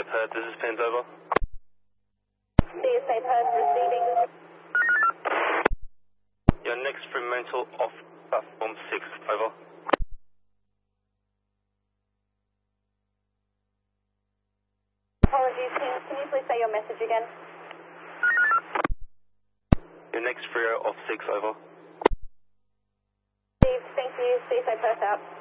CSA Perth, this is Pins over. CSA Perth receiving. Your next Fremantle off platform 6, over. Apologies, can you please say your message again? Your next Freo off 6, over. Steve, thank you. CSA Perth out.